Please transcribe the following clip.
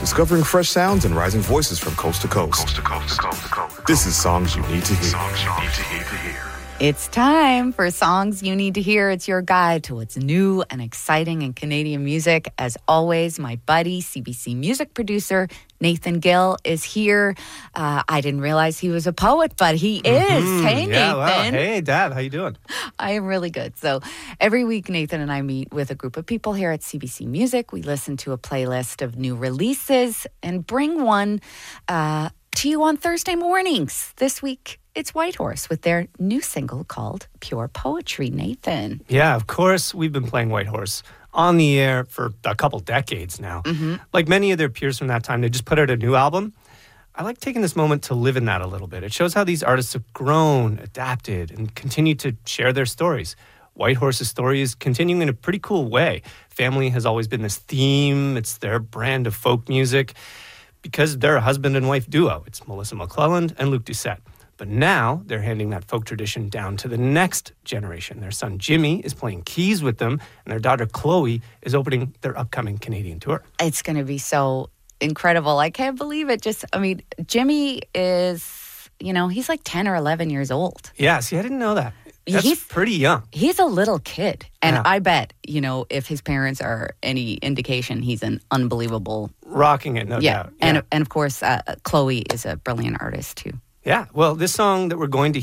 discovering fresh sounds and rising voices from coast to coast. This is Songs You Need to Hear. It's time for Songs You Need to Hear. It's your guide to what's new and exciting in Canadian music. As always, my buddy, CBC music producer, Nathan Gill, is here. I didn't realize he was a poet, but he is. Hey, Nathan. Wow. Hey, Dad. How you doing? I am really good. So every week, Nathan and I meet with a group of people here at CBC Music. We listen to a playlist of new releases and bring one to you on Thursday mornings. This week, it's Whitehorse with their new single called Pure Poetry. Nathan. Yeah, of course. We've been playing Whitehorse on the air for a couple decades now. Like many of their peers from that time, they just put out a new album. I like taking this moment to live in that a little bit. It shows how these artists have grown, adapted, and continue to share their stories. Whitehorse's story is continuing in a pretty cool way. Family has always been this theme. It's their brand of folk music because they're a husband and wife duo. It's Melissa McClelland and Luc Doucette. But now they're handing that folk tradition down to the next generation. Their son Jimmy is playing keys with them, and their daughter Chloe is opening their upcoming Canadian tour. It's going to be so incredible. I can't believe it. Jimmy is, he's like 10 or 11 years old. Yeah, see, I didn't know that. He's pretty young. He's a little kid. And Yeah. I bet, if his parents are any indication, he's an unbelievable... Rocking it, no doubt. And of course, Chloe is a brilliant artist, too. Yeah, well, this song that we're going to